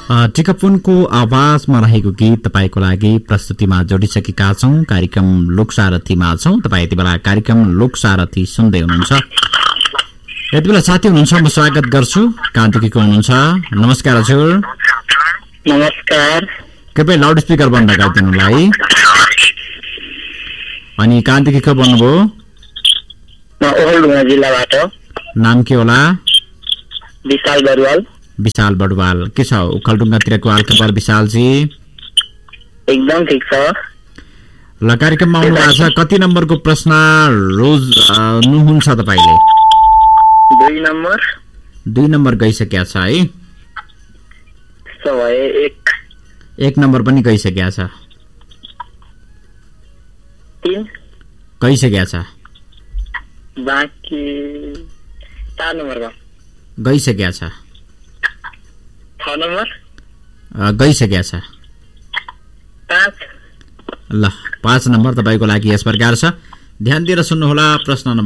टिकापुनको आवाजमा रहेको गीत तपाईको लागि प्रस्तुतिमा जोडिसकेका छौं। कार्यक्रम लोकसारथीमा छौं। तपाई यति बेला कार्यक्रम लोकसारथी सुन्दै हुनुहुन्छ। यति बेला साथी हुनुहुन्छ, म स्वागत गर्छु। कान्तिकीको हुनुहुन्छ। नमस्कार हजुर। नमस्कार। कृपया लाउड स्पिकर बन्द गरिदिनुलाई। अनि कान्तिकी को भन्नुभयो? म ओखलढुङ्गा जिल्लाबाट। नाम के होला? विशाल बडुवाल। विशाल बडुवाल। के छ ओखलढुङ्गातिरको हालखबर विशालजी? एकदम ठीक छ। ल कार्यक्रममा आउनु भएको छ। कति नम्बरको प्रश्न रोज्नुहुन्छ तपाईले? 2 नम्बर। 2 नम्बर गइसकेको छ है। त्यसो भए 1 नम्बर पनि गइसकेको छ। 3 गइसकेको छ। बाँकी 4 नम्बरमा गइसकेको छ। 6 नम्बर गइसकेको छ। 5 ल 5 नम्बर तपाईको लागि यस प्रकार छ। ध्यान दिएर सुन्नुहोला। प्रश्न नम्बर